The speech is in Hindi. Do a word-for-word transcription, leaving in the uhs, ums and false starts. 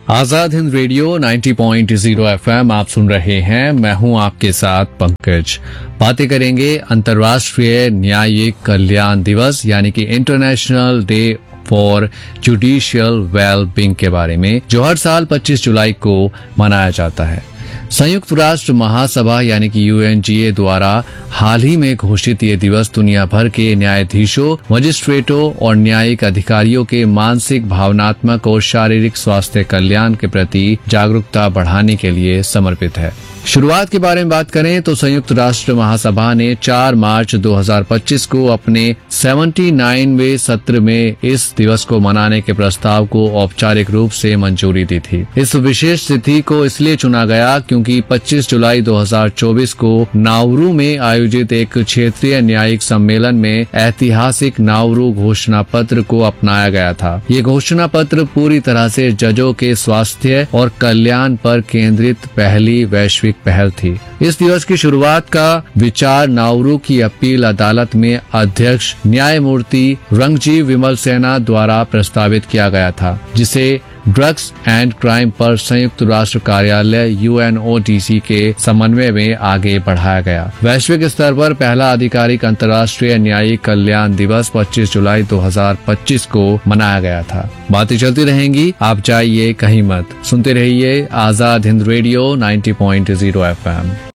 आजाद हिंद रेडियो नब्बे पॉइंट ज़ीरो एफएम आप सुन रहे हैं। मैं हूं आपके साथ पंकज। बातें करेंगे अंतर्राष्ट्रीय न्यायिक कल्याण दिवस यानी कि international day for judicial well being के बारे में, जो हर साल पच्चीस जुलाई को मनाया जाता है। संयुक्त राष्ट्र महासभा यानी कि यूएनजीए द्वारा हाल ही में घोषित ये दिवस दुनिया भर के न्यायाधीशों, मजिस्ट्रेटों और न्यायिक अधिकारियों के मानसिक, भावनात्मक और शारीरिक स्वास्थ्य कल्याण के प्रति जागरूकता बढ़ाने के लिए समर्पित है। शुरुआत के बारे में बात करें तो संयुक्त राष्ट्र महासभा ने चार मार्च दो हज़ार पच्चीस को अपने उन्यासीवें सत्र में इस दिवस को मनाने के प्रस्ताव को औपचारिक रूप से मंजूरी दी थी। इस विशेष तिथि को इसलिए चुना गया क्योंकि पच्चीस जुलाई दो हज़ार चौबीस को नाउरू में आयोजित एक क्षेत्रीय न्यायिक सम्मेलन में ऐतिहासिक नाउरू घोषणा पत्र को अपनाया गया था। ये घोषणा पत्र पूरी तरह से जजों के स्वास्थ्य और कल्याण पर केंद्रित पहली वैश्विक पहल थी। इस दिवस की शुरुआत का विचार नाउरू की अपील अदालत में अध्यक्ष न्यायमूर्ति रंगजी विमल सेना द्वारा प्रस्तावित किया गया था, जिसे ड्रग्स एंड क्राइम पर संयुक्त राष्ट्र कार्यालय यूएनओडीसी के समन्वय में आगे बढ़ाया गया। वैश्विक स्तर पर पहला आधिकारिक अंतर्राष्ट्रीय न्यायिक कल्याण दिवस पच्चीस जुलाई दो हज़ार पच्चीस को मनाया गया था। बातें चलती रहेंगी, आप जाइए कहीं मत। सुनते रहिए आजाद हिंद रेडियो नब्बे पॉइंट ज़ीरो एफएम।